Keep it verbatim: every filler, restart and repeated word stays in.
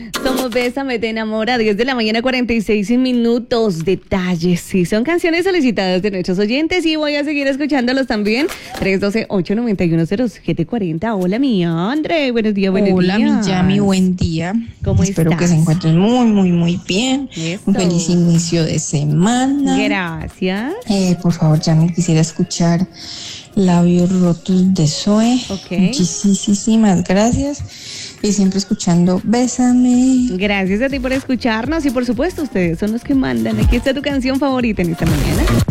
Somos Bésame, te enamora, diez de la mañana, cuarenta y seis minutos. Detalles, sí, son canciones solicitadas de nuestros oyentes y voy a seguir escuchándolos también. tres uno dos, ocho nueve uno, cero siete cuatro cero. Hola, mi André, buenos días, buenos Hola, días. Hola, mi Yami, buen día. ¿Cómo Espero estás? que se encuentren muy, muy, muy bien. Eso. Un feliz inicio de semana. Gracias. Eh, por favor, Yami, quisiera escuchar Labios Rotos de Zoe. Ok. Muchísimas gracias. Y siempre escuchando Bésame. Gracias a ti por escucharnos y por supuesto ustedes son los que mandan. Aquí está tu canción favorita en esta mañana.